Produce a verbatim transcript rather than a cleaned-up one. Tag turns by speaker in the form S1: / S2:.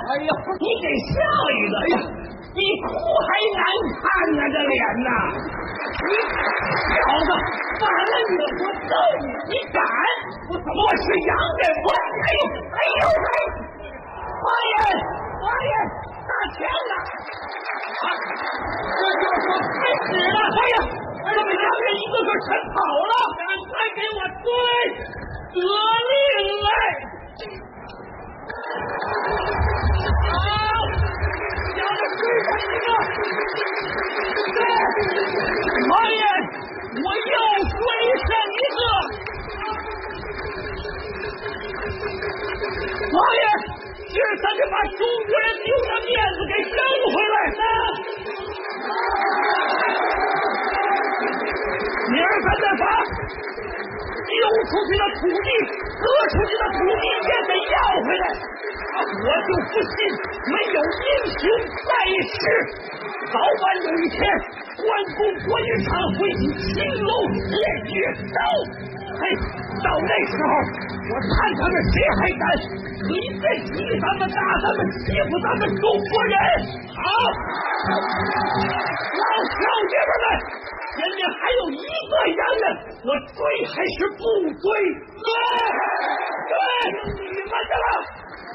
S1: 哎呀，你给笑一个！哎呀，比哭还难看呢，这脸呐！你小子，反了你了，我揍你！你敢？我怎么我是洋人？我哎呦哎呦哎！王爷，王爷，打钱了！啊，这就说开始了！哎呀，这么洋人一个个全跑了，赶快给我追！得令来！好，叫他追上一个！对，王爷，我又追上一个！王爷，今儿咱就把中国人丢的面子给争回来！明儿咱再发。丢出去的土地，得出去的土地也得要回来。我就不信没有英雄在世，早晚有一天，关公国云长会起青楼偃月刀。嘿，到那时候，我看他们谁还敢随便逼咱们、打咱们、欺负咱们中国人。好，老少爷们们。前面还有一个洋人，我追还是不追？追，追，你们的了。